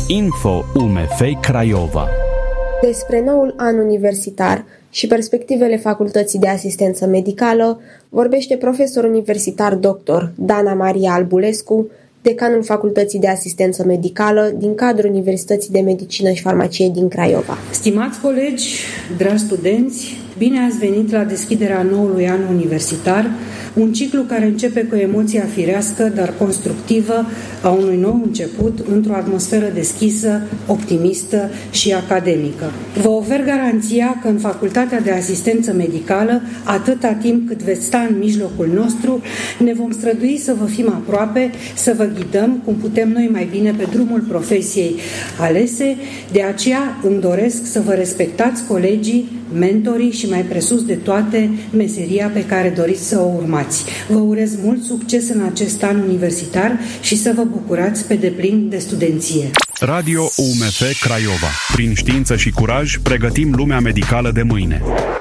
Info UMF Craiova. Despre noul an universitar și perspectivele Facultății de Asistență Medicală vorbește profesor universitar dr. Dana Maria Albulescu, decanul Facultății de Asistență Medicală din cadrul Universității de Medicină și Farmacie din Craiova. Stimați colegi, dragi studenți, bine ați venit la deschiderea noului an universitar, un ciclu care începe cu emoția firească, dar constructivă, a unui nou început într-o atmosferă deschisă, optimistă și academică. Vă ofer garanția că în Facultatea de Asistență Medicală, atâta timp cât veți sta în mijlocul nostru, ne vom strădui să vă fim aproape, să vă ghidăm cum putem noi mai bine pe drumul profesiei alese. De aceea îmi doresc să vă respectați colegii, mentorii și mai presus de toate meseria pe care doriți să o urmați. Vă urez mult succes în acest an universitar și să vă bucurați pe deplin de studenție. Radio UMF Craiova. Prin știință și curaj pregătim lumea medicală de mâine.